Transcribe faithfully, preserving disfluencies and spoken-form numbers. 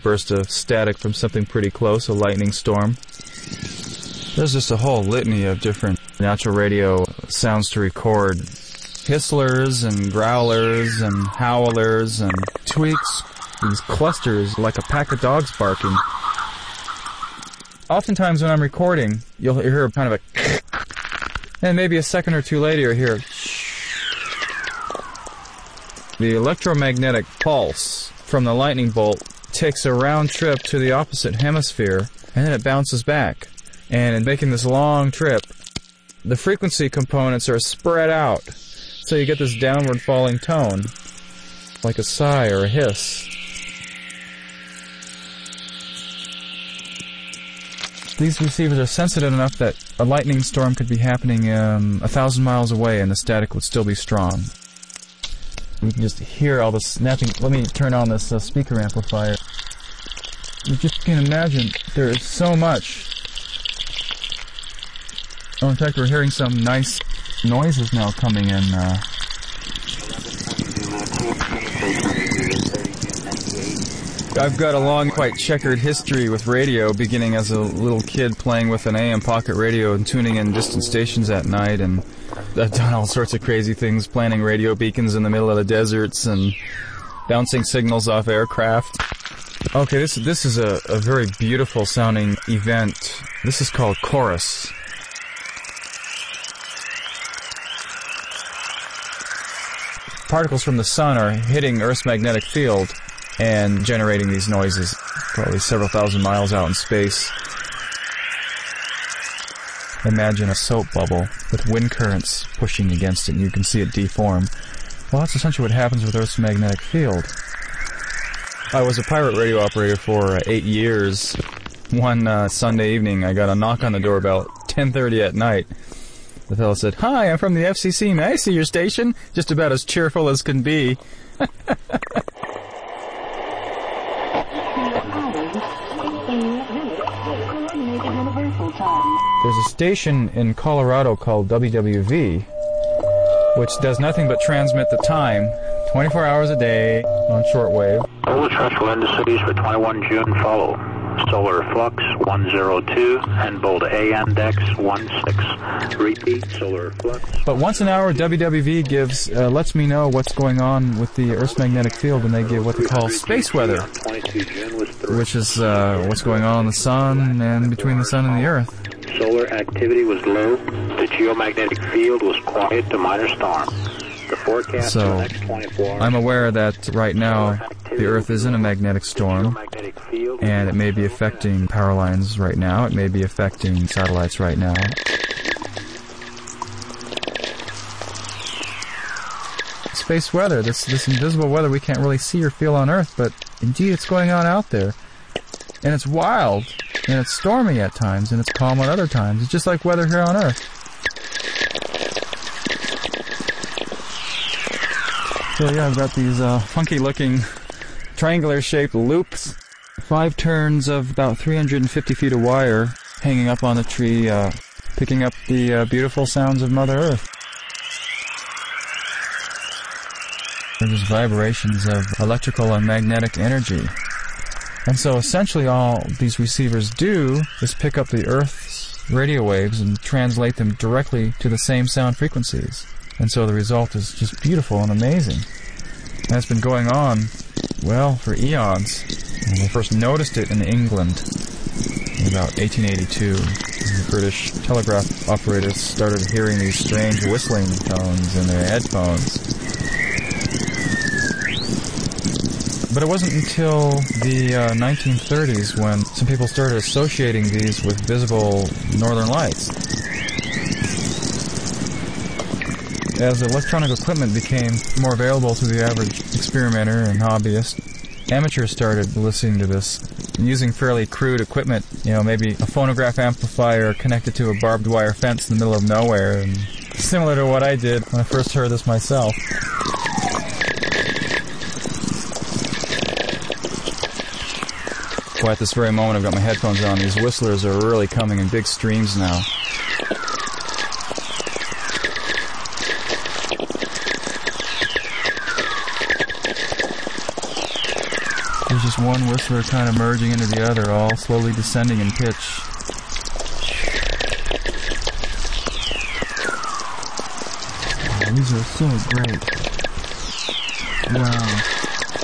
burst of static from something pretty close, a lightning storm. There's just a whole litany of different natural radio sounds to record. Hisslers and growlers and howlers and tweaks, these clusters like a pack of dogs barking. Oftentimes when I'm recording, you'll hear kind of a and maybe a second or two later you'll hear the electromagnetic pulse from the lightning bolt takes a round trip to the opposite hemisphere and then it bounces back. And in making this long trip, the frequency components are spread out. So you get this downward falling tone, like a sigh or a hiss. These receivers are sensitive enough that a lightning storm could be happening um, a thousand miles away and the static would still be strong. You can just hear all the snapping. Let me turn on this uh, speaker amplifier. You just can't imagine, there is so much. Oh, in fact, we're hearing some nice noises now coming in. Uh, I've got a long, quite checkered history with radio, beginning as a little kid playing with an A M pocket radio and tuning in distant stations at night, and I've done all sorts of crazy things, planting radio beacons in the middle of the deserts and bouncing signals off aircraft. Okay, this this is a, a very beautiful sounding event. This is called Chorus. Particles from the sun are hitting Earth's magnetic field and generating these noises, probably several thousand miles out in space. Imagine a soap bubble with wind currents pushing against it, and you can see it deform. Well, that's essentially what happens with Earth's magnetic field. I was a pirate radio operator for uh, eight years. One uh, Sunday evening, I got a knock on the door about ten thirty at night. The fellow said, "Hi, I'm from the F C C. May I see your station?" Just about as cheerful as can be. There's a station in Colorado called W W V, which does nothing but transmit the time, twenty-four hours a day, on shortwave. All the terrestrial indices for twenty-first of June follow. Solar flux one zero two and bold A index one six. Repeat, solar flux. But once an hour, W W V gives uh, lets me know what's going on with the Earth's magnetic field, and they give what they call space weather, which is uh, what's going on in the sun and between the sun and the Earth. Solar activity was low. The geomagnetic field was quiet to minor storm. The forecast so, for the next twenty-four hours. I'm aware that right now the Earth is in a magnetic storm, and it may be affecting power lines right now. It may be affecting satellites right now. Space weather, this this invisible weather we can't really see or feel on Earth, but indeed it's going on out there. And it's wild, and it's stormy at times, and it's calm at other times. It's just like weather here on Earth. So yeah, I've got these uh, funky-looking triangular-shaped loops. Five turns of about three hundred fifty feet of wire hanging up on the tree, uh, picking up the uh, beautiful sounds of Mother Earth. They're just vibrations of electrical and magnetic energy. And so essentially all these receivers do is pick up the Earth's radio waves and translate them directly to the same sound frequencies. And so the result is just beautiful and amazing. And it's been going on, well, for eons. And they first noticed it in England in about eighteen eighty-two. The British telegraph operators started hearing these strange whistling tones in their headphones. But it wasn't until the uh, nineteen thirties when some people started associating these with visible northern lights. As electronic equipment became more available to the average experimenter and hobbyist, amateurs started listening to this using fairly crude equipment, you know, maybe a phonograph amplifier connected to a barbed wire fence in the middle of nowhere, and similar to what I did when I first heard this myself. Well, at this very moment I've got my headphones on. These whistlers are really coming in big streams now. There's just one whistler kind of merging into the other, all slowly descending in pitch. Oh, these are so great. Wow.